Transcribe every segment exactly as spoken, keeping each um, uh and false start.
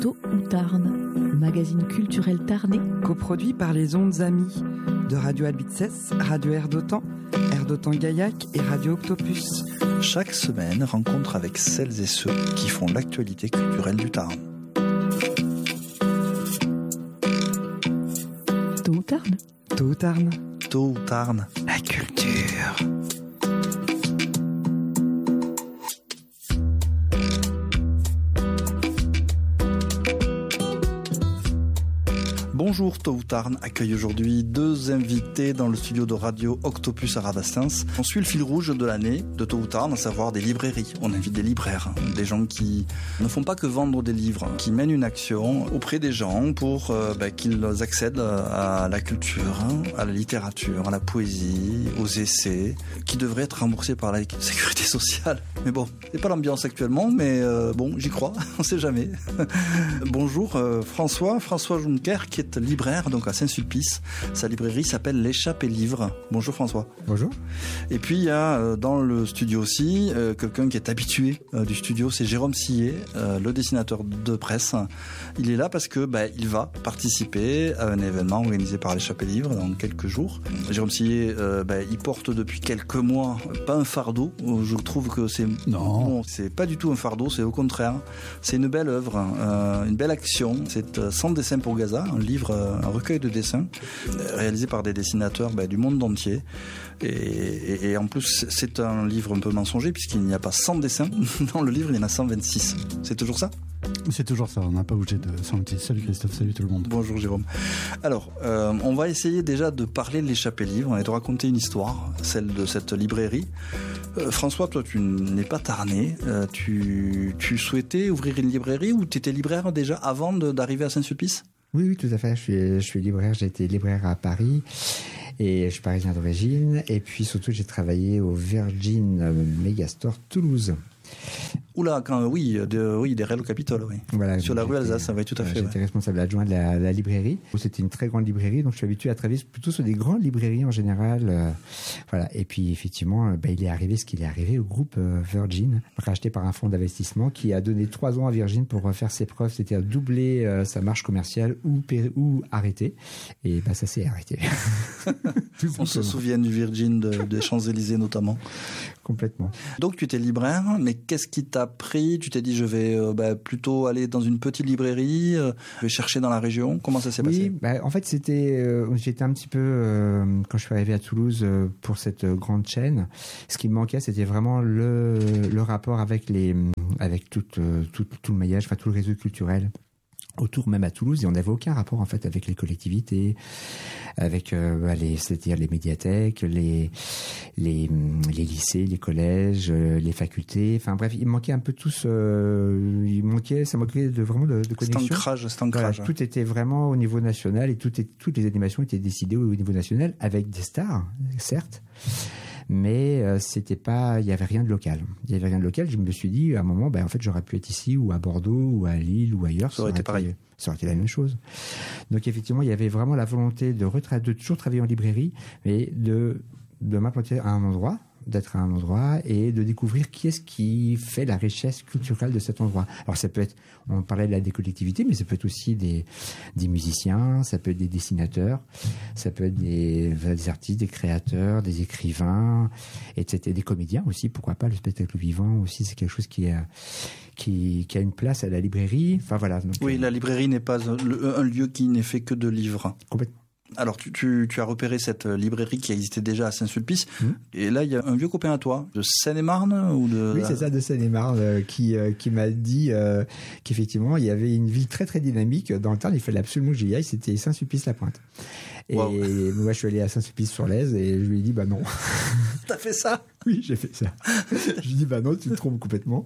Tôt ou Tarn, le magazine culturel tarnais, coproduit par les Ondes Amies de Radio Albizès, Radio Air d'Otan, Air d'Otan Gaillac et Radio Octopus. Chaque semaine, rencontre avec celles et ceux qui font l'actualité culturelle du Tarn. Tôt ou Tarn. Tôt ou Tarn. Tôt ou Tarn. La culture. Bonjour, Tôt ou Tarn accueille aujourd'hui deux invités dans le studio de Radio Octopus à Rabastens. On suit le fil rouge de l'année de Tôt ou Tarn, à savoir des librairies. On invite des libraires, des gens qui ne font pas que vendre des livres, qui mènent une action auprès des gens pour euh, bah, qu'ils accèdent à la culture, à la littérature, à la poésie, aux essais, qui devraient être remboursés par la sécurité sociale. Mais bon, c'est pas l'ambiance actuellement, mais euh, bon, j'y crois, on sait jamais. Bonjour euh, François, François Juncker, qui est libraire donc à Saint-Sulpice. Sa librairie s'appelle L'Échappée Livre. Bonjour François. Bonjour. Et puis il y a euh, dans le studio aussi euh, quelqu'un qui est habitué euh, du studio, c'est Jérôme Sillet, euh, le dessinateur de presse. Il est là parce que bah, il va participer à un événement organisé par L'Échappée Livre dans quelques jours. Jérôme Sillet, euh, bah, il porte depuis quelques mois pas un fardeau. Je trouve que c'est non, bon, c'est pas du tout un fardeau, c'est au contraire, c'est une belle œuvre, euh, une belle action. C'est euh, Sans dessin pour Gaza, un livre, un recueil de dessins réalisé par des dessinateurs bah, du monde entier. Et, et, et en plus, c'est un livre un peu mensonger puisqu'il n'y a pas cent dessins. Dans le livre, il y en a cent vingt-six. C'est toujours ça ? C'est toujours ça, on n'a pas bougé de cent vingt-six. Salut Christophe, salut tout le monde. Bonjour Jérôme. Alors, euh, on va essayer déjà de parler de L'Échappée Livre et de raconter une histoire, celle de cette librairie. Euh, François, toi, tu n'es pas tarnais. Euh, tu, tu souhaitais ouvrir une librairie ou tu étais libraire déjà avant de, d'arriver à Saint-Sulpice ? Oui, oui, tout à fait. Je suis, je suis libraire. J'ai été libraire à Paris et je suis parisien d'origine. Et puis surtout, j'ai travaillé au Virgin Megastore Toulouse. Oula, quand, oui, de, oui, des Réels au Capitole, oui. Voilà, sur la rue Alsace, ça va tout à fait. J'étais ouais. responsable adjoint de la, la librairie. C'était une très grande librairie, donc je suis habitué à travailler plutôt sur des grandes librairies en général. Euh, voilà. Et puis effectivement, ben, il est arrivé ce qu'il est arrivé au groupe euh, Virgin, racheté par un fonds d'investissement qui a donné trois ans à Virgin pour faire ses preuves, c'est-à-dire doubler euh, sa marge commerciale ou, péri- ou arrêter. Et ben ça s'est arrêté. On se souvient du Virgin de, des Champs-Élysées notamment. Complètement. Donc tu étais libraire, mais qu'est-ce qui t'a pris ? Tu t'es dit je vais euh, bah, plutôt aller dans une petite librairie, euh, je vais chercher dans la région. Comment ça s'est oui, passé ? bah, en fait c'était, euh, j'étais un petit peu euh, quand je suis arrivé à Toulouse euh, pour cette euh, grande chaîne. Ce qui me manquait, c'était vraiment le le rapport avec les avec tout euh, tout, tout le maillage, enfin tout le réseau culturel autour, même à Toulouse, et on n'avait aucun rapport en fait avec les collectivités, avec euh, les, c'est-à-dire les médiathèques, les les les lycées, les collèges, euh, les facultés. Enfin bref, il manquait un peu tous. Euh, il manquait, ça manquait de vraiment de, de connexion. C'est ancrage, c'est ancrage. Voilà, tout était vraiment au niveau national et tout est, toutes les animations étaient décidées au niveau national avec des stars, certes. Mais euh, c'était pas, il y avait rien de local. Il y avait rien de local. Je me suis dit à un moment, ben en fait, j'aurais pu être ici ou à Bordeaux ou à Lille ou ailleurs. Ça aurait été pareil. Ça aurait été la même chose. Donc effectivement, il y avait vraiment la volonté de retra- de toujours travailler en librairie, mais de de m'implanter à un endroit, d'être à un endroit et de découvrir qui est-ce qui fait la richesse culturelle de cet endroit. Alors ça peut être, on parlait de la des collectivités, mais ça peut être aussi des des musiciens, ça peut être des dessinateurs, ça peut être des, des artistes, des créateurs, des écrivains, et cetera. Des comédiens aussi, pourquoi pas, le spectacle vivant aussi, c'est quelque chose qui est qui, qui a une place à la librairie. Enfin voilà. Donc, oui, euh, la librairie n'est pas un, un lieu qui n'est fait que de livres. Complètement. Alors, tu, tu, tu as repéré cette librairie qui existait déjà à Saint-Sulpice. Mmh. Et là, il y a un vieux copain à toi, de Seine-et-Marne ou de... Oui, c'est ça, de Seine-et-Marne, euh, qui, euh, qui m'a dit euh, qu'effectivement, il y avait une ville très, très dynamique dans le Tarn. Il fallait absolument que j'y aille. C'était Saint-Sulpice-la-Pointe. Et wow. Moi, je suis allé à Saint-Sulpice-sur-Lèze et je lui ai dit, bah non. T'as fait ça ? Oui, j'ai fait ça. Je lui ai dit, bah non, tu te trompes complètement.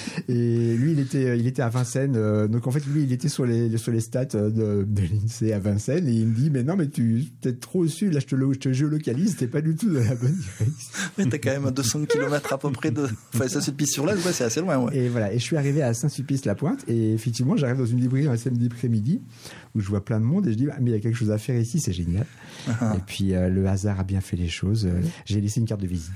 Et lui, il était, il était à Vincennes. Euh, donc, en fait, lui, il était sur les, sur les stats de, de l'INSEE à Vincennes. Et il me dit, mais non, mais tu es trop au sud. Là, je te, je te géolocalise. T'es pas du tout dans la bonne direction. Mais t'es quand même à deux cents kilomètres à peu près de, enfin, Saint-Sulpice-sur-Lèze. Ouais, c'est assez loin, ouais. Et voilà. Et je suis arrivé à Saint-Sulpice-la-Pointe. Et effectivement, j'arrive dans une librairie un samedi après-midi où je vois plein de monde. Et je dis, ah, mais il y a quelque chose à faire ici. C'est génial. Uh-huh. Et puis, euh, le hasard a bien fait les choses. J'ai laissé une carte de visite. C'est vraiment tout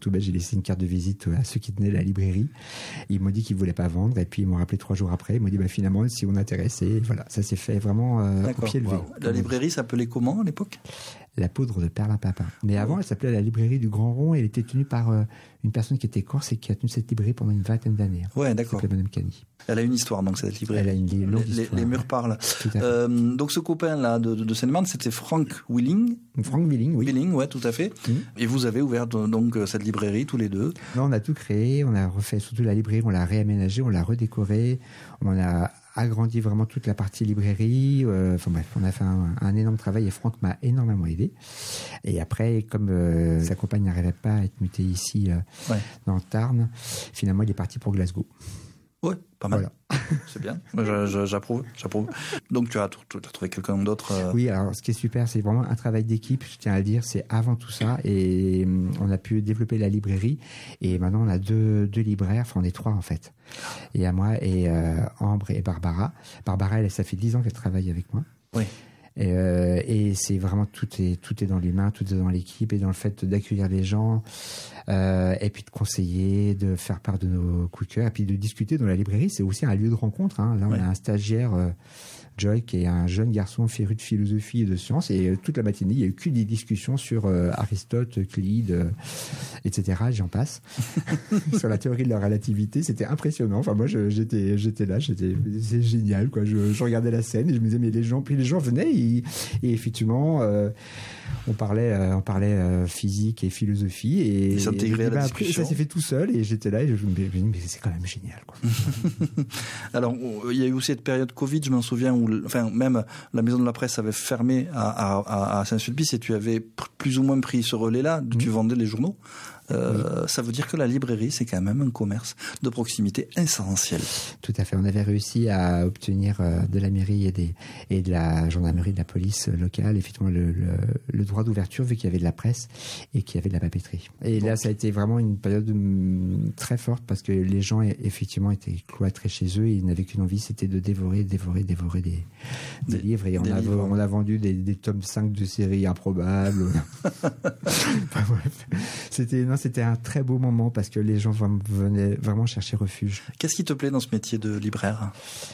tout bête, j'ai laissé une carte de visite à ceux qui tenaient la librairie. Ils m'ont dit qu'ils ne voulaient pas vendre et puis ils m'ont rappelé trois jours après. Ils m'ont dit bah, finalement si on est intéressé, voilà, ça s'est fait vraiment euh, au pied levé. Wow. La librairie s'appelait comment à l'époque ? La Poudre de Perlimpinpin. Mais avant, elle s'appelait la librairie du Grand Rond et elle était tenue par euh, une personne qui était corse et qui a tenu cette librairie pendant une vingtaine d'années. Ouais, d'accord. Elle s'appelait Madame Cani. Elle a une histoire, donc, cette librairie. Elle a une longue les, histoire. Les murs parlent. Euh, donc, ce copain-là de, de, de Seine-et-Marne, c'était Frank Willing. Frank Willing, oui. Willing, ouais, tout à fait. Mmh. Et vous avez ouvert donc cette librairie tous les deux. Non, on a tout créé, on a refait surtout la librairie, on l'a réaménagée, on l'a redécorée, on a agrandi vraiment toute la partie librairie. Euh, enfin bref, on a fait un, un énorme travail et Franck m'a énormément aidé. Et après, comme euh, sa compagne n'arrivait pas à être mutée ici euh, ouais. dans le Tarn, finalement, il est parti pour Glasgow. Ouais, pas mal. Voilà. C'est bien. Je, je, j'approuve, j'approuve. Donc, tu as, tu as trouvé quelqu'un d'autre euh... Oui, alors ce qui est super, c'est vraiment un travail d'équipe, je tiens à le dire, c'est avant tout ça. Et on a pu développer la librairie. Et maintenant, on a deux, deux libraires, enfin, on est trois en fait. Et à moi, et euh, Ambre et Barbara. Barbara, elle, ça fait dix ans qu'elle travaille avec moi. Oui. Et, euh, et c'est vraiment tout est tout est dans l'humain, tout est dans l'équipe et dans le fait d'accueillir les gens euh, et puis de conseiller, de faire part de nos coups de cœur et puis de discuter dans la librairie. C'est aussi un lieu de rencontre. Hein. Là, on ouais. a un stagiaire. Euh, Joy, qui est un jeune garçon féru de philosophie et de sciences, et euh, toute la matinée, il n'y a eu que des discussions sur euh, Aristote, Euclide, euh, et cetera. J'en passe. Sur la théorie de la relativité, c'était impressionnant. Enfin, moi, je, j'étais, j'étais là, j'étais, c'est génial, quoi. Je, je regardais la scène et je me disais, mais les gens, puis les gens venaient, et, et effectivement, euh, on parlait, euh, on parlait euh, physique et philosophie, et, et s'intégrer à la bah, discussion. Après, ça s'est fait tout seul, et j'étais là, et je me disais, mais c'est quand même génial, quoi. Alors, il y a eu aussi cette période Covid, je m'en souviens, où enfin, même la maison de la presse avait fermé à, à, à Saint-Sulpice et tu avais plus ou moins pris ce relais-là, mmh. tu vendais les journaux. Euh, oui. Ça veut dire que la librairie, c'est quand même un commerce de proximité essentiel. Tout à fait. On avait réussi à obtenir euh, de la mairie et, des, et de la gendarmerie, de la police locale, effectivement, le, le, le droit d'ouverture, vu qu'il y avait de la presse et qu'il y avait de la papeterie. Et bon. Là, ça a été vraiment une période hum, très forte parce que les gens, effectivement, étaient cloîtrés chez eux et ils n'avaient qu'une envie, c'était de dévorer, dévorer, dévorer des, des, des livres. Et on a, livres. on a vendu des, des tomes cinq de séries improbables. Enfin, bref. C'était, non, c'était un très beau moment parce que les gens venaient vraiment chercher refuge. Qu'est-ce qui te plaît dans ce métier de libraire ?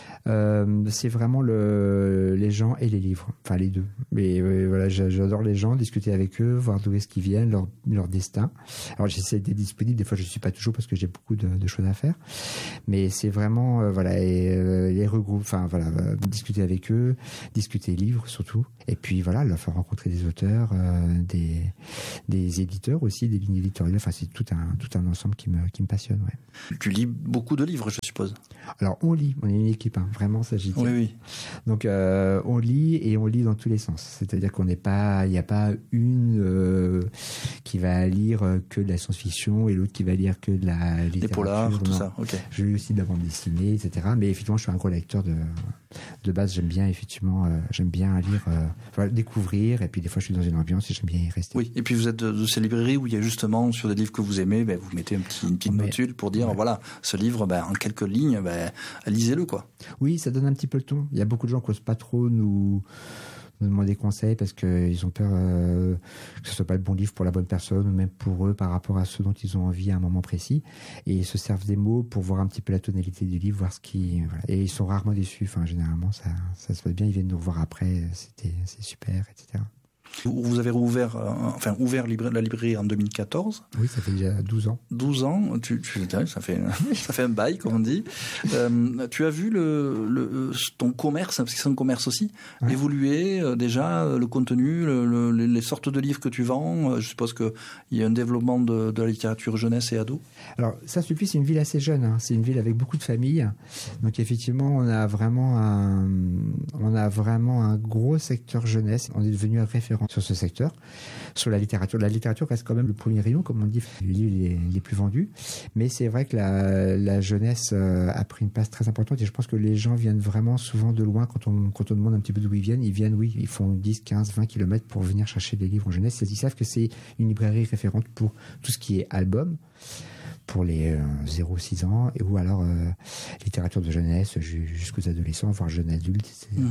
Euh, c'est vraiment le, les gens et les livres, enfin les deux. Mais euh, voilà, j'adore les gens, discuter avec eux, voir d'où est-ce qu'ils viennent, leur, leur destin. Alors j'essaie d'être disponible, des fois je ne suis pas toujours parce que j'ai beaucoup de, de choses à faire. Mais c'est vraiment euh, voilà, et, euh, les regrouper, enfin voilà, euh, discuter avec eux, discuter livres surtout. Et puis voilà, leur faire rencontrer des auteurs, euh, des, des éditeurs aussi, des lignes éditoriales. Enfin c'est tout un tout un ensemble qui me qui me passionne. Ouais. Tu lis beaucoup de livres, je suppose. Alors on lit, on est une équipe. Hein. Vraiment, ça j'y tiens. Oui, oui. Donc euh, on lit et on lit dans tous les sens. C'est-à-dire qu'on n'est pas, il n'y a pas une euh, qui va lire que de la science-fiction et l'autre qui va lire que de la littérature. Des polars, tout ça. Ok. Je lis aussi de la bande dessinée, et cetera. Mais effectivement, je suis un gros lecteur de de base. J'aime bien effectivement, euh, j'aime bien lire, euh, enfin, découvrir. Et puis des fois, je suis dans une ambiance et j'aime bien y rester. Oui. Et puis vous êtes de, de ces librairies où il y a justement sur des livres que vous aimez, ben, vous mettez un petit, une petite Mais, notule pour dire ouais. voilà, ce livre, ben, en quelques lignes, ben, lisez-le quoi. Oui, ça donne un petit peu le ton. Il y a beaucoup de gens qui n'osent pas trop nous, nous demander conseil parce qu'ils ont peur euh, que ce ne soit pas le bon livre pour la bonne personne ou même pour eux par rapport à ce dont ils ont envie à un moment précis. Et ils se servent des mots pour voir un petit peu la tonalité du livre, voir ce qui... Voilà. Et ils sont rarement déçus. Enfin, généralement, ça, ça se passe bien. Ils viennent nous revoir après. C'était, c'est super, et cetera. Vous avez rouvert, euh, enfin, ouvert la librairie en deux mille quatorze. Oui, ça fait déjà douze ans. douze ans, tu, tu, ça, fait, ça fait un bail, comme on dit. Euh, tu as vu le, le, ton commerce, parce que c'est un commerce aussi, ouais. évoluer euh, déjà, le contenu, le, le, les sortes de livres que tu vends. Je suppose qu'il y a un développement de, de la littérature jeunesse et ado. Alors, Saint-Sulpice, c'est une ville assez jeune. Hein. C'est une ville avec beaucoup de familles. Donc, effectivement, on a vraiment un, on a vraiment un gros secteur jeunesse. On est devenu un référent sur ce secteur, sur la littérature. La littérature reste quand même le premier rayon, comme on dit, les livres les, les plus vendus. Mais c'est vrai que la, la jeunesse euh, a pris une place très importante et je pense que les gens viennent vraiment souvent de loin. Quand on, quand on demande un petit peu d'où ils viennent, ils viennent, oui, ils font dix, quinze, vingt kilomètres pour venir chercher des livres en jeunesse. Ils savent que c'est une librairie référente pour tout ce qui est album, pour les euh, zéro six ans, et, ou alors euh, littérature de jeunesse jusqu'aux adolescents, voire jeunes adultes. Mmh.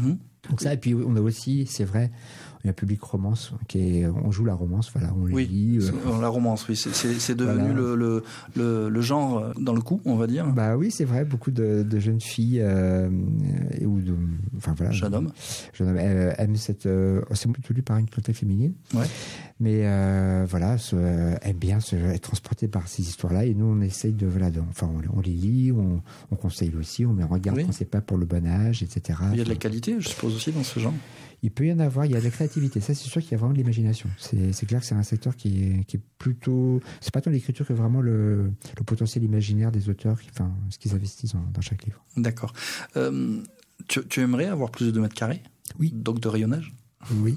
Donc ça, et puis on a aussi, c'est vrai, un public romance, qui est, on joue la romance, voilà, on les oui, lit. Euh... La romance, oui, c'est, c'est, c'est devenu voilà. le, le, le, le genre dans le coup, on va dire. Bah oui, c'est vrai, beaucoup de, de jeunes filles, euh, ou de, enfin voilà. Jeune homme. Jeune homme, euh, aiment cette, euh, c'est plutôt lu par une clientèle féminine. Ouais. Mais euh, voilà, se, euh, aiment bien se, être transportés par ces histoires-là, et nous on essaye de, voilà, de, enfin on, on les lit, on, on conseille aussi, on met en regard oui. quand c'est pas pour le bon âge, et cetera. Il y a de la qualité, je suppose aussi dans ce genre. Il peut y en avoir, il y a de la créativité. Ça, c'est sûr qu'il y a vraiment de l'imagination. C'est, c'est clair que c'est un secteur qui est, qui est plutôt... C'est pas tant l'écriture que vraiment le, le potentiel imaginaire des auteurs, qui, enfin, ce qu'ils investissent dans, dans chaque livre. D'accord. Euh, tu, tu aimerais avoir plus de mètres carrés ? Oui. Donc de rayonnage ? Oui.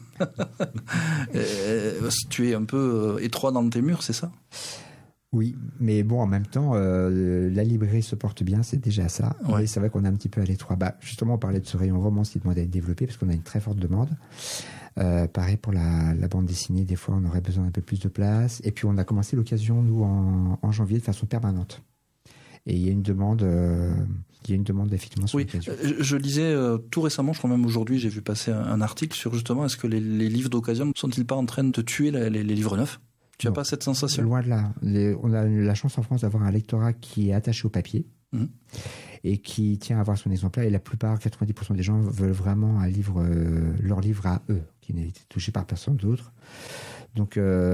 euh, tu es un peu étroit dans tes murs, c'est ça ? Oui, mais bon, en même temps, euh, la librairie se porte bien, c'est déjà ça. Ouais. Mais c'est vrai qu'on est un petit peu à l'étroit. Bah, justement, on parlait de ce rayon romance qui demande à être développé parce qu'on a une très forte demande. Euh, pareil pour la, la bande dessinée, des fois, on aurait besoin d'un peu plus de place. Et puis, on a commencé l'occasion, nous, en, en janvier, de façon permanente. Et il y a une demande... Euh, Il y a une demande effectivement sur oui, l'occasion. Je, je lisais euh, tout récemment, je crois même aujourd'hui, j'ai vu passer un, un article sur justement est-ce que les, les livres d'occasion ne sont-ils pas en train de tuer la, les, les livres neufs ? Tu n'as pas cette sensation ? Loin de là. Les, on a la chance en France d'avoir un lectorat qui est attaché au papier mmh. et qui tient à avoir son exemplaire. Et la plupart, quatre-vingt-dix pour cent des gens veulent vraiment un livre, euh, leur livre à eux, qui n'est touché par personne d'autre. Donc,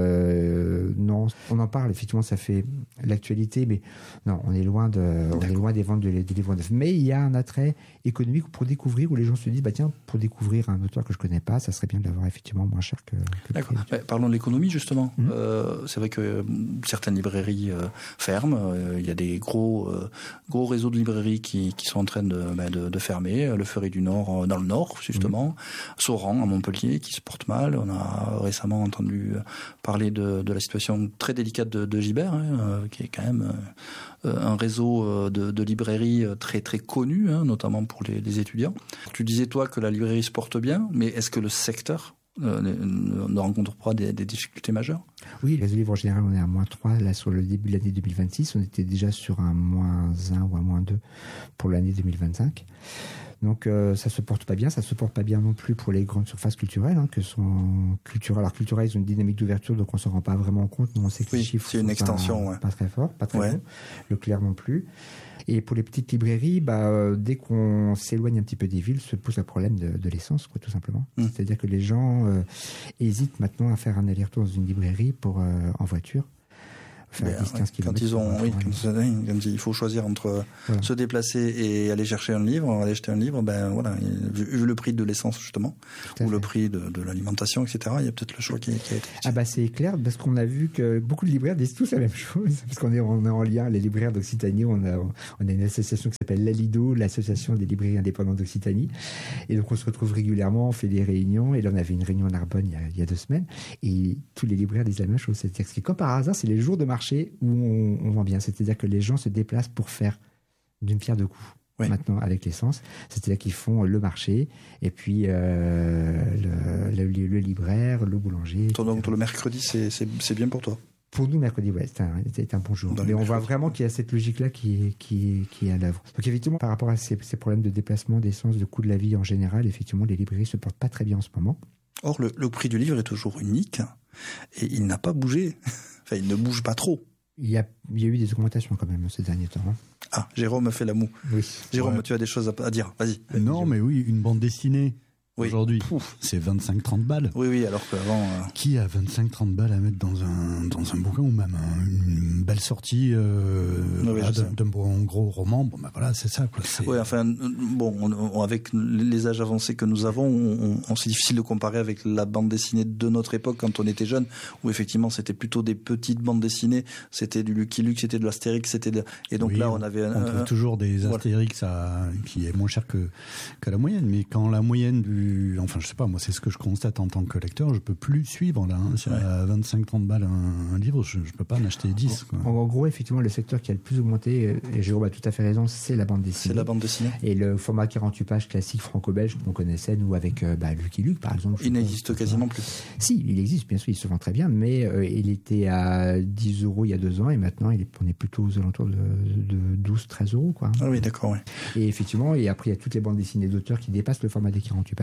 euh, non, on en parle, effectivement, ça fait l'actualité, mais non, on est loin, de, on est loin des ventes de, des livres neufs. Mais il y a un attrait économique pour découvrir, où les gens se disent, bah tiens, pour découvrir un auteur que je ne connais pas, ça serait bien de l'avoir effectivement moins cher que... que D'accord. Ouais, parlons de l'économie, justement. Mmh. Euh, c'est vrai que certaines librairies euh, ferment. Euh, il y a des gros, euh, gros réseaux de librairies qui, qui sont en train de, bah, de, de fermer. Le Ferry du Nord, euh, dans le Nord, justement. Mmh. Sauran, à Montpellier, qui se porte mal. On a récemment entendu parler de, de la situation très délicate de, de Gibert, hein, euh, qui est quand même euh, un réseau de, de librairies très très connu, hein, notamment pour les, les étudiants. Tu disais toi que la librairie se porte bien, mais est-ce que le secteur euh, ne, ne rencontre pas des, des difficultés majeures ? Oui, les livres en général, on est à moins trois. Là, sur le début de l'année deux mille vingt-six, on était déjà sur un moins un ou un moins deux pour l'année deux mille vingt-cinq. Donc euh, ça se porte pas bien, ça se porte pas bien non plus pour les grandes surfaces culturelles, hein, que sont culturelles. Alors culturelles, ils ont une dynamique d'ouverture, donc on s'en rend pas vraiment compte. Mais on sait que oui, les chiffres c'est une sont extension, pas, ouais. pas très forts, pas très ouais. bons. Leclerc non plus. Et pour les petites librairies, bah, euh, dès qu'on s'éloigne un petit peu des villes, se pose le problème de, de l'essence, quoi, tout simplement. Mmh. C'est-à-dire que les gens euh, hésitent maintenant à faire un aller-retour dans une librairie pour euh, en voiture. Ben, dix, quinze quand ils ont, oui, quand, quand il faut choisir entre voilà. se déplacer et aller chercher un livre, aller acheter un livre, ben voilà, vu, vu le prix de l'essence justement, ou le prix de, de l'alimentation, et cetera. Il y a peut-être le choix qui, qui a été. Ah bah c'est clair, parce qu'on a vu que beaucoup de libraires disent tous la même chose, parce qu'on est, on est en lien, les libraires d'Occitanie, on a, on a une association qui s'appelle l'Alido, l'association des librairies indépendantes d'Occitanie, et donc on se retrouve régulièrement, on fait des réunions, et là on avait une réunion en Narbonne il y a, il y a deux semaines, et tous les libraires disent la même chose, c'est-à-dire que comme par hasard, c'est les jours de marché où on, on vend bien, c'est-à-dire que les gens se déplacent pour faire d'une pierre deux coups. Oui. Maintenant avec l'essence, c'est-à-dire qu'ils font le marché et puis euh, le, le, le libraire, le boulanger. Donc le mercredi, c'est, c'est, c'est bien pour toi. Pour nous, mercredi, ouais, c'est un, c'est un bon jour. Dans Mais on mercredi. Voit vraiment qu'il y a cette logique-là qui, qui, qui est à l'œuvre. Donc effectivement, par rapport à ces, ces problèmes de déplacement, d'essence, de coût de la vie en général, effectivement, les librairies se portent pas très bien en ce moment. Or, le, le prix du livre est toujours unique et il n'a pas bougé. Enfin, il ne bouge pas trop. Il y a, il y a eu des augmentations quand même ces derniers temps. Hein. Ah, Jérôme fait la moue. Oui. Jérôme, ouais. tu as des choses à, à dire. Vas-y. Non, mais oui, une bande dessinée. Oui. Aujourd'hui, Pouf. c'est vingt-cinq trente balles. Oui, oui, alors qu'avant... Euh... Qui a vingt-cinq trente balles à mettre dans un, dans un bouquin ou même un, une belle sortie euh, oui, là, d'un, d'un bon, gros roman, bon, ben voilà, c'est ça. Quoi. C'est... Oui, enfin, bon, on, on, avec les âges avancés que nous avons, on, on, c'est difficile de comparer avec la bande dessinée de notre époque quand on était jeune, où effectivement c'était plutôt des petites bandes dessinées, c'était du Lucky Luke, c'était de l'Astérix, c'était de... et donc oui, là on, on avait... On un, trouve un... toujours des Astérix voilà. à, qui est moins cher que, que la moyenne, mais quand la moyenne du... Enfin, je sais pas, moi c'est ce que je constate en tant que lecteur, je peux plus suivre là, hein, si ouais. à vingt-cinq trente balles un, un livre, je, je peux pas en acheter dix. Quoi. En, en gros, effectivement, le secteur qui a le plus augmenté, et Jérôme a tout à fait raison, c'est la bande dessinée. C'est la bande dessinée. Et le format quarante-huit pages classique franco-belge qu'on connaissait, nous, avec euh, bah, Lucky Luke, par exemple. Il n'existe pense, quasiment plus. Si, il existe, bien sûr, il se vend très bien, mais euh, il était à dix euros il y a deux ans, et maintenant, il est, on est plutôt aux alentours de, de douze treize euros. Quoi. Ah oui, d'accord, ouais. Et effectivement, et après, il y a toutes les bandes dessinées d'auteurs qui dépassent le format des quarante-huit pages.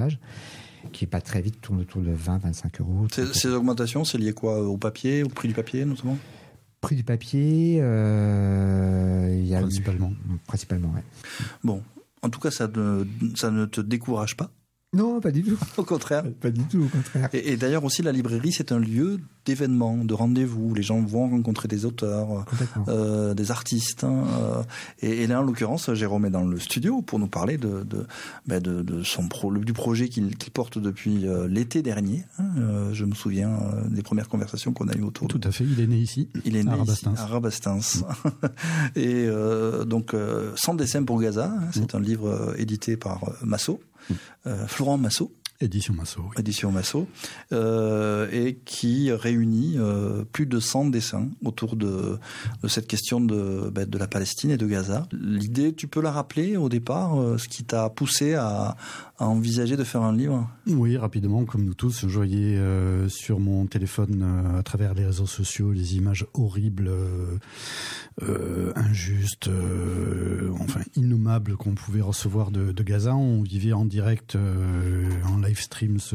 tirage, qui pas très vite tourne autour de vingt à vingt-cinq euros. Ces, ces augmentations, c'est lié quoi, au papier, au prix du papier notamment? Prix du papier, euh, il y a principalement. Eu, principalement, ouais. Bon, en tout cas, ça ne, ça ne te décourage pas? Non, pas du tout. Au contraire. Pas du tout, au contraire. Et, et d'ailleurs aussi, la librairie, c'est un lieu d'événements, de rendez-vous. Les gens vont rencontrer des auteurs, euh, des artistes. Hein, euh, et, et là, en l'occurrence, Jérôme est dans le studio pour nous parler de, de, ben de, de son pro, du projet qu'il, qu'il porte depuis euh, l'été dernier. Hein, euh, je me souviens euh, des premières conversations qu'on a eues autour. Tout de... à fait. Il est né ici. Il est né à Rabastens. Ici, à Rabastens. Mmh. Et euh, donc, euh, Sans dessin pour Gaza. Hein, c'est mmh. un livre euh, édité par euh, Massot. Euh, Florent Massot. Édition Massot. Oui. Édition Massot. Euh, et qui réunit euh, plus de cent dessins autour de, de cette question de, ben, de la Palestine et de Gaza. L'idée, tu peux la rappeler au départ, euh, ce qui t'a poussé à, à envisager de faire un livre? Oui, rapidement, comme nous tous, je voyais euh, sur mon téléphone, euh, à travers les réseaux sociaux, les images horribles, euh, euh, injustes, euh, enfin innommables qu'on pouvait recevoir de, de Gaza. On vivait en direct, euh, en live stream, ce,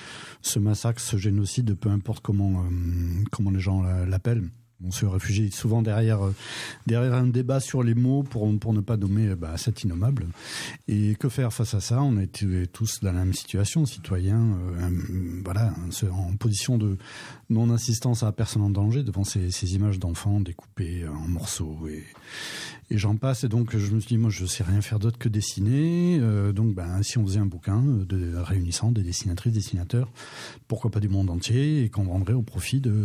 ce massacre, ce génocide, peu importe comment, euh, comment les gens l'appellent. On se réfugie souvent derrière, derrière un débat sur les mots pour, pour ne pas nommer bah, cet innommable. Et que faire face à ça? On était tous dans la même situation, citoyens, euh, voilà, en position de non-assistance à personne en danger devant ces, ces images d'enfants découpées en morceaux et, et j'en passe. Et donc je me suis dit, moi je sais rien faire d'autre que dessiner. Euh, donc ben, si on faisait un bouquin de, réunissant des dessinatrices, dessinateurs, pourquoi pas du monde entier, et qu'on vendrait au profit de,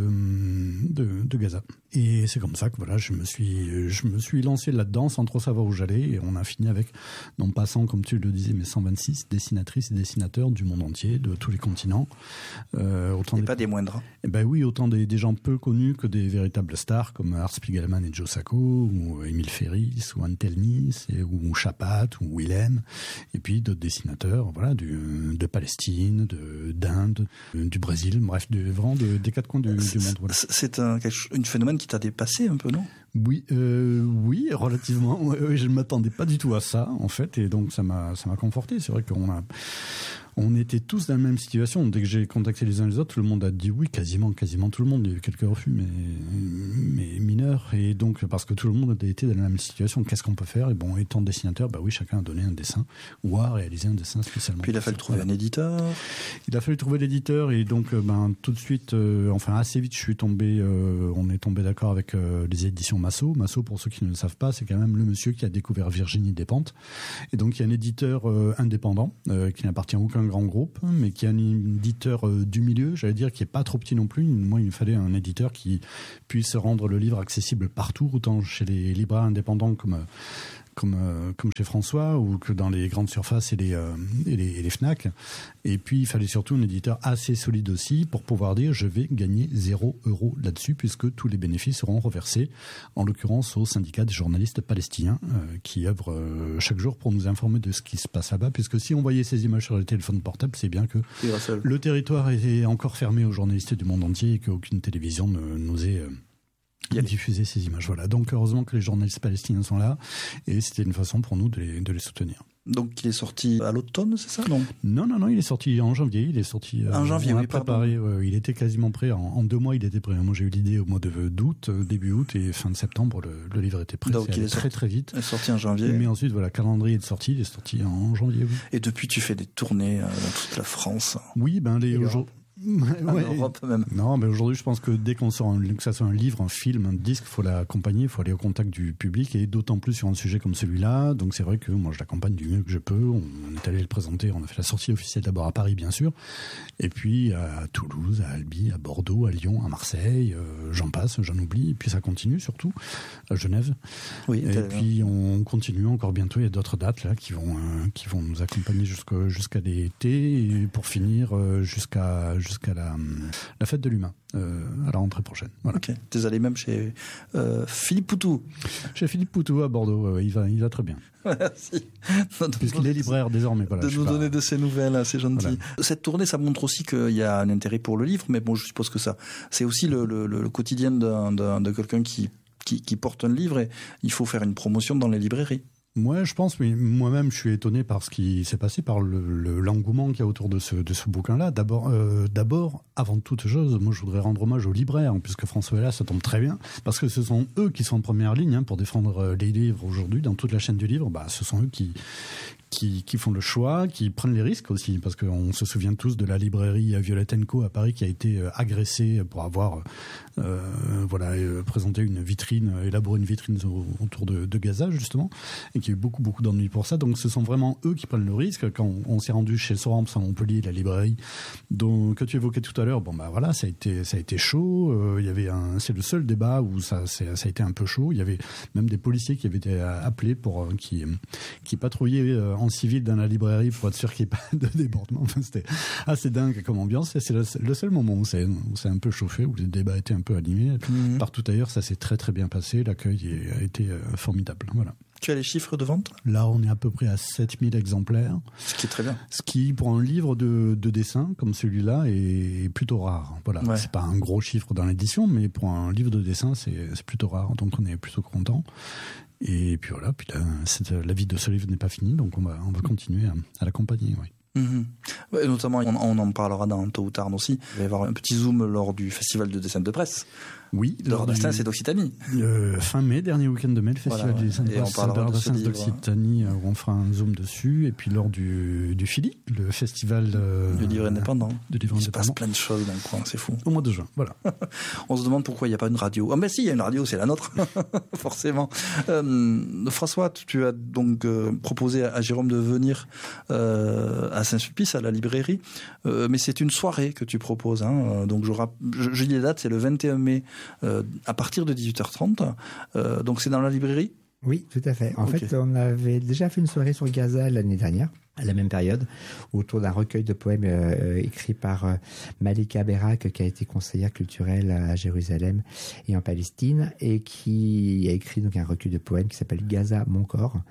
de, de Gaza. Et c'est comme ça que voilà, je me suis, je me suis lancé là-dedans sans trop savoir où j'allais, et on a fini avec, non pas cent comme tu le disais, mais cent vingt-six dessinatrices et dessinateurs du monde entier, de tous les continents. Euh, autant et des... pas des moindres. Eh ben oui, autant des, des gens peu connus que des véritables stars comme Art Spiegelman et Joe Sacco, ou Émile Ferris, ou Anne Telnis, ou Chapat, ou Willem, et puis d'autres dessinateurs, voilà, du, de Palestine, de, d'Inde, du Brésil, bref, de, vraiment de, des quatre coins du, du monde. Voilà. C'est un, une phénomène qui t'a dépassé un peu, non? Oui, euh, oui, relativement. Je ne m'attendais pas du tout à ça, en fait, et donc ça m'a, ça m'a conforté. C'est vrai qu'on a, on était tous dans la même situation. Dès que j'ai contacté les uns les autres, tout le monde a dit oui, quasiment, quasiment tout le monde. Il y a eu quelques refus, mais, mais mineurs. Et donc, parce que tout le monde a été dans la même situation, qu'est-ce qu'on peut faire? Et bon, étant dessinateur, bah oui, chacun a donné un dessin ou a réalisé un dessin spécialement. Puis il a fallu trouver un éditeur. Il a fallu trouver l'éditeur, et donc, ben, tout de suite, euh, enfin, assez vite, je suis tombé, euh, on est tombé d'accord avec euh, les éditions Massot. Massot, pour ceux qui ne le savent pas, c'est quand même le monsieur qui a découvert Virginie Despentes. Et donc, il y a un éditeur euh, indépendant, euh, qui n'appartient à aucun grand groupe, mais qui est un éditeur euh, du milieu, j'allais dire, qui est pas trop petit non plus. Moi, il me fallait un éditeur qui puisse rendre le livre accessible partout, autant chez les libraires indépendants comme euh, Comme, euh, comme chez François, ou que dans les grandes surfaces et les, euh, et les, et les Fnac. Et puis, il fallait surtout un éditeur assez solide aussi pour pouvoir dire je vais gagner zéro euro là-dessus, puisque tous les bénéfices seront reversés, en l'occurrence au syndicat des journalistes palestiniens euh, qui œuvrent euh, chaque jour pour nous informer de ce qui se passe là-bas, puisque si on voyait ces images sur le téléphone portable, c'est bien que le territoire est encore fermé aux journalistes du monde entier et qu'aucune télévision ne nous ait... Euh, Il a diffusé ces images. Voilà. Donc, heureusement que les journalistes palestiniens sont là, et c'était une façon pour nous de les, de les soutenir. Donc, il est sorti à l'automne, c'est ça, non? Non, non, non, il est sorti en janvier. Il est sorti. En euh, janvier, oui, préparé. Euh, il était quasiment prêt. En, en deux mois, il était prêt. Moi, j'ai eu l'idée au mois de, d'août, euh, début août, et fin de septembre, le, le livre était prêt. Donc, c'est il est très, sorti, très vite. Il est sorti en janvier. Mais ensuite, voilà, calendrier de sortie, il est sorti en janvier. Oui. Et depuis, tu fais des tournées euh, dans toute la France. Oui, ben les aujourd'hui. En ouais. Europe même. Non, mais aujourd'hui, je pense que dès qu'on sort, un, que ça soit un livre, un film, un disque, il faut l'accompagner, il faut aller au contact du public, et d'autant plus sur un sujet comme celui-là. Donc c'est vrai que moi, je l'accompagne du mieux que je peux. On est allé le présenter, on a fait la sortie officielle d'abord à Paris, bien sûr, et puis à Toulouse, à Albi, à Bordeaux, à Lyon, à Marseille, euh, j'en passe, j'en oublie, et puis ça continue surtout, à Genève. Oui. Et puis on continue encore bientôt, il y a d'autres dates là qui vont, euh, qui vont nous accompagner jusqu'à, jusqu'à l'été, et pour finir euh, jusqu'à jusqu'à la, la fête de l'humain, euh, à la rentrée prochaine. Voilà. Ok. Tu es allé même chez euh, Philippe Poutou. Chez Philippe Poutou à Bordeaux, euh, il, va, il va très bien. Merci. Puisqu'il est libraire désormais. Voilà, de nous pas... donner de ces nouvelles, c'est gentil. Voilà. Cette tournée, ça montre aussi qu'il y a un intérêt pour le livre, mais bon, je suppose que ça, c'est aussi le, le, le quotidien d'un, d'un, de quelqu'un qui, qui, qui porte un livre, et il faut faire une promotion dans les librairies. Moi, je pense, mais moi-même, je suis étonné par ce qui s'est passé, par le, le, l'engouement qu'il y a autour de ce, de ce bouquin-là. D'abord, euh, d'abord, avant toute chose, moi, je voudrais rendre hommage aux libraires, puisque François Hélas, ça tombe très bien, parce que ce sont eux qui sont en première ligne hein, pour défendre les livres aujourd'hui, dans toute la chaîne du livre. Bah, ce sont eux qui... Qui, qui font le choix, qui prennent les risques aussi, parce qu'on se souvient tous de la librairie Violette and Co à Paris qui a été agressée pour avoir euh, voilà, euh, présenté une vitrine, élaboré une vitrine autour de, de Gaza justement, et qui a eu beaucoup beaucoup d'ennuis pour ça. Donc ce sont vraiment eux qui prennent le risque. Quand on, on s'est rendu chez Soramps à Montpellier, la librairie dont, que tu évoquais tout à l'heure, bon bah voilà, ça a été ça a été chaud. Euh, il y avait un, c'est le seul débat où ça c'est, ça a été un peu chaud. Il y avait même des policiers qui avaient été appelés pour qui qui patrouillaient euh, en civil dans la librairie pour être sûr qu'il n'y ait pas de débordement. Enfin, c'était assez dingue comme ambiance. Et c'est le, le seul moment où c'est, où c'est un peu chauffé, où les débats étaient un peu animés. Mmh. Partout ailleurs, ça s'est très très bien passé. L'accueil a été euh, formidable. Voilà. Tu as les chiffres de vente ? Là, on est à peu près à sept mille exemplaires. Ce qui est très bien. Ce qui, pour un livre de, de dessin comme celui-là, est plutôt rare. Voilà. Ouais. C'est pas un gros chiffre dans l'édition, mais pour un livre de dessin, c'est, c'est plutôt rare. Donc, on est plutôt content. Et puis voilà, puis là, la vie de ce livre n'est pas finie, donc on va, on va continuer à, à l'accompagner. Oui. Mmh. Ouais, notamment, on, on en parlera dans Tôt ou Tard aussi. Il va y avoir un petit zoom lors du festival de dessin de presse. Oui, de Radassin, c'est d'Occitanie. Euh, fin mai, dernier week-end de mai, le festival voilà, ouais. du dessin de presse de Radassin d'Occitanie, où on fera un zoom dessus. Et puis lors du, du Philly, le festival euh, du livre indépendant. De livre il indépendant. se passe plein de choses dans le coin, c'est fou. Au mois de juin, voilà. On se demande pourquoi il n'y a pas une radio. Ah ben si, il y a une radio, c'est la nôtre, forcément. Euh, François, tu as donc euh, proposé à, à Jérôme de venir euh, à Saint-Sulpice, à la librairie, euh, mais c'est une soirée que tu proposes. Hein. Donc je, je, je dis les dates, c'est le vingt et un mai euh, à partir de dix-huit heures trente. Euh, donc c'est dans la librairie ? Oui, tout à fait. En okay. fait, on avait déjà fait une soirée sur Gaza l'année dernière, à la même période, autour d'un recueil de poèmes euh, écrit par euh, Malika Berak, qui a été conseillère culturelle à Jérusalem et en Palestine, et qui a écrit donc un recueil de poèmes qui s'appelle Gaza, mon corps.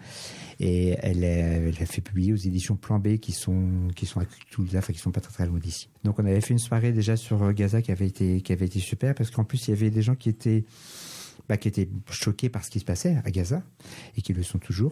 Et elle, est, elle a fait publier aux éditions Plan B, qui sont qui sont à Toulouse, enfin qui sont pas très très loin d'ici. Donc on avait fait une soirée déjà sur Gaza qui avait été qui avait été super, parce qu'en plus il y avait des gens qui étaient Bah, qui étaient choqués par ce qui se passait à Gaza, et qui le sont toujours.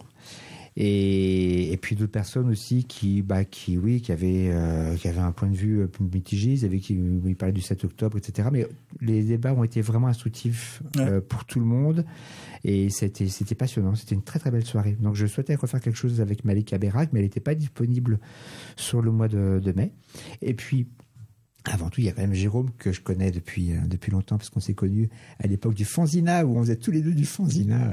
Et, et puis d'autres personnes aussi qui, bah, qui, oui, qui avaient, euh, qui avaient un point de vue mitigé, ils avaient, qui, ils parlaient du sept octobre, et cetera. Mais les débats ont été vraiment instructifs euh, ouais. pour tout le monde, et c'était, c'était passionnant. C'était une très très belle soirée. Donc je souhaitais refaire quelque chose avec Malika Berak, mais elle n'était pas disponible sur le mois de, de mai. Et puis, avant tout, il y a quand même Jérôme, que je connais depuis, euh, depuis longtemps, parce qu'on s'est connus à l'époque du Fanzina, où on faisait tous les deux du Fanzina.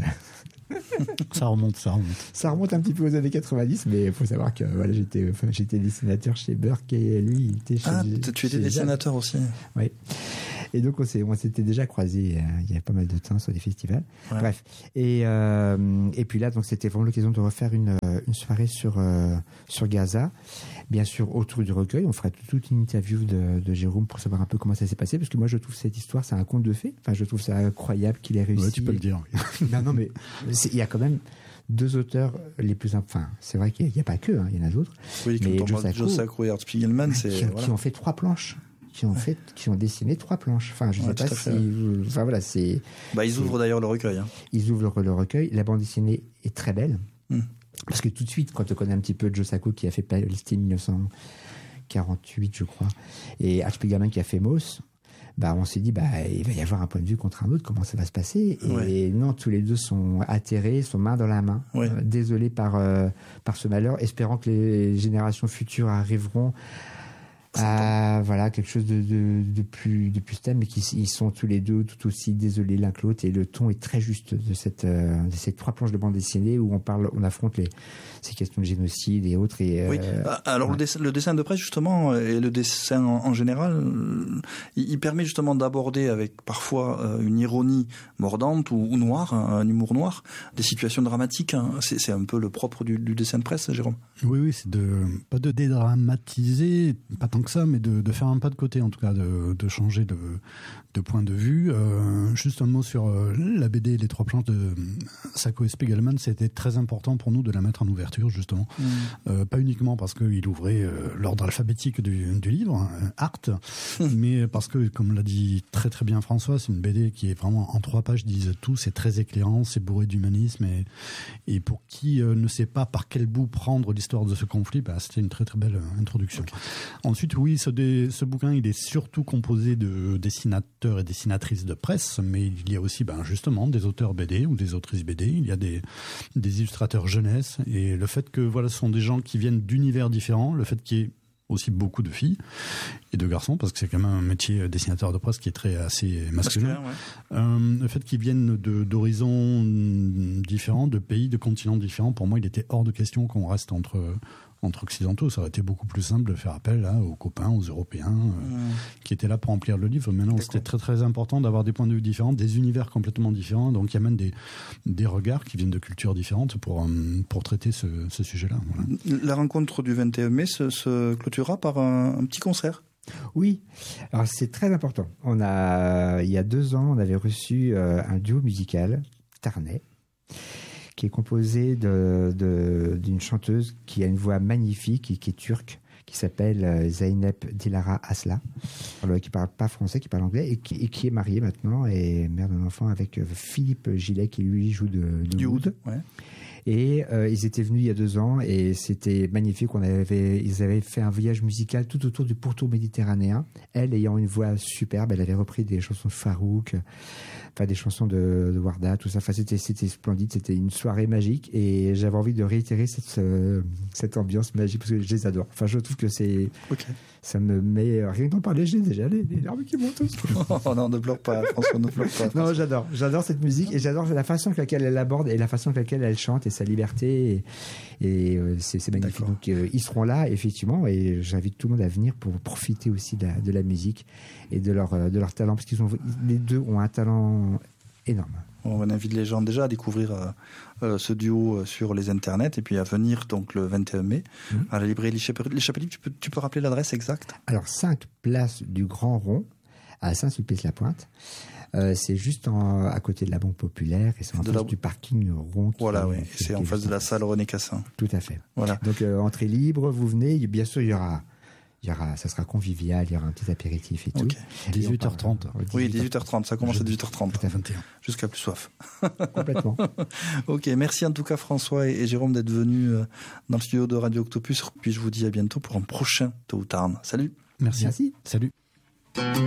ça remonte, ça remonte. Ça remonte un petit peu aux années quatre-vingt-dix, mais il faut savoir que voilà, j'étais, enfin, j'étais dessinateur chez Burke, et lui, il était chez... Ah, tu étais dessinateur Jacques. Aussi. Oui. Et donc, on, s'est, on s'était déjà croisés euh, il y a pas mal de temps sur des festivals. Ouais. Bref. Et, euh, et puis là, donc, c'était vraiment l'occasion de refaire une, une soirée sur, euh, sur Gaza. Bien sûr, autour du recueil. On fera toute une interview de, de Jérôme pour savoir un peu comment ça s'est passé. Parce que moi, je trouve cette histoire, c'est un conte de fées. Enfin, je trouve ça incroyable qu'il ait réussi. Ouais, tu peux le dire. Oui. non, non, mais il y a quand même deux auteurs les plus... Enfin, c'est vrai qu'il n'y a, a pas que, hein, il y en a d'autres. Oui, mais Joe Sacco et Art Spiegelman, c'est... Qui, voilà. qui ont fait trois planches. Qui ont ouais. fait, qui ont dessiné trois planches. Enfin, je ne ouais, sais pas si, ouais. enfin voilà, c'est. Bah, ils c'est, ouvrent d'ailleurs le recueil. Hein. Ils ouvrent le recueil. La bande dessinée est très belle, mm. parce que tout de suite, quand on connaît un petit peu Joe Sacco qui a fait Palestine dix-neuf cent quarante-huit, je crois, et Art Spiegelman qui a fait Moss, bah, on s'est dit, bah, il va y avoir un point de vue contre un autre. Comment ça va se passer ? Et ouais. non, tous les deux sont atterrés, sont main dans la main, ouais. euh, désolés par euh, par ce malheur, espérant que les générations futures arriveront. Ah, voilà, quelque chose de, de, de plus, de plus stable, mais qui, ils sont tous les deux tout aussi désolés l'un que l'autre, et le ton est très juste de cette, euh, de ces trois planches de bande dessinée où on parle, on affronte les, ces questions de génocide et autres. Et, oui. Euh, Alors, ouais. le, dessin, le dessin de presse, justement, et le dessin en, en général, il, il permet justement d'aborder avec parfois euh, une ironie mordante ou, ou noire, un, un humour noir, des situations dramatiques. Hein. C'est, c'est un peu le propre du, du dessin de presse, Jérôme. Oui, oui, c'est de, pas de dédramatiser, pas tant que ça, mais de, de faire un pas de côté, en tout cas, de, de changer de, de point de vue. Euh, juste un mot sur euh, la B D et les trois planches de Sacco et Spiegelman. C'était très important pour nous de la mettre en ouverture, justement. Mmh. Euh, pas uniquement parce qu'il ouvrait euh, l'ordre alphabétique du, du livre, hein, Art, mmh. mais parce que, comme l'a dit très très bien François, c'est une B D qui est vraiment en trois pages, disent tout, c'est très éclairant, c'est bourré d'humanisme, et, et pour qui euh, ne sait pas par quel bout prendre l'histoire de ce conflit, bah, c'était une très très belle introduction. Okay. Ensuite, oui, ce, dé, ce bouquin, il est surtout composé de dessinateurs et dessinatrices de presse, mais il y a aussi ben, justement des auteurs B D ou des autrices B D, il y a des, des illustrateurs jeunesse, et le fait que voilà, ce sont des gens qui viennent d'univers différents, le fait qu'il y ait aussi beaucoup de filles et de garçons, parce que c'est quand même un métier dessinateur de presse qui est très assez masculin. Ouais. Euh, le fait qu'ils viennent de, d'horizons différents, de pays, de continents différents, pour moi, il était hors de question qu'on reste entre entre occidentaux. Ça aurait été beaucoup plus simple de faire appel là, aux copains, aux Européens euh, mmh. qui étaient là pour remplir le livre. Maintenant, c'était très très important d'avoir des points de vue différents, des univers complètement différents. Donc, il y a même des, des regards qui viennent de cultures différentes pour, pour traiter ce, ce sujet-là. Voilà. La rencontre du vingt et un mai se, se clôturera par un, un petit concert. Oui, alors c'est très important. On a, il y a deux ans, on avait reçu euh, un duo musical, Tarnais, qui est composé de, de, d'une chanteuse qui a une voix magnifique, qui, qui est turque, qui s'appelle Zeynep Dilara Asla, qui parle pas français, qui parle anglais, et qui, et qui est mariée maintenant, et mère d'un enfant avec Philippe Gillet, qui lui joue de, de du oud. Ouais. Et euh, ils étaient venus il y a deux ans, et c'était magnifique. On avait, ils avaient fait un voyage musical tout autour du pourtour méditerranéen. Elle, ayant une voix superbe, elle avait repris des chansons de Farouk, enfin des chansons de, de Warda, tout ça. Enfin, c'était, c'était splendide. C'était une soirée magique, et j'avais envie de réitérer cette, euh, cette ambiance magique parce que je les adore. Enfin, je trouve que c'est, okay. ça me met rien d'en parler. J'ai déjà les, les larmes qui montent. Oh non, ne pleure pas, François, ne pleure pas. François. Non, j'adore, j'adore cette musique, et j'adore la façon avec laquelle elle aborde et la façon avec laquelle elle chante, et sa liberté, et, et euh, c'est, c'est magnifique. D'accord. Donc euh, ils seront là effectivement, et j'invite tout le monde à venir pour profiter aussi de la, de la musique et de leur de leur talent, parce qu'ils ont, les deux ont un talent énorme. On invite les gens déjà à découvrir euh, euh, ce duo sur les internets, et puis à venir donc le vingt et un mai mmh. à la librairie Les Chapeliers. Tu peux, tu peux rappeler l'adresse exacte ? Alors, cinq place du Grand Rond à Saint-Sulpice-la-Pointe. Euh, c'est juste en, à côté de la Banque Populaire, et c'est en de face la... du parking rond. Voilà, oui. C'est, c'est en face de la salle René Cassin. Tout à fait. Voilà. Donc, euh, entrée libre, vous venez. Bien sûr, il y aura, il y aura, ça sera convivial, il y aura un petit apéritif et tout. Okay. dix-huit heures trente. Oui, dix-huit heures trente. Ça commence à dix-huit heures trente. Tout à vingt et un. Jusqu'à plus soif. Complètement. Ok, merci en tout cas François et, et Jérôme d'être venus euh, dans le studio de Radio Octopus. Puis je vous dis à bientôt pour un prochain Tôt ou Tard. Salut. Merci. Merci. Salut.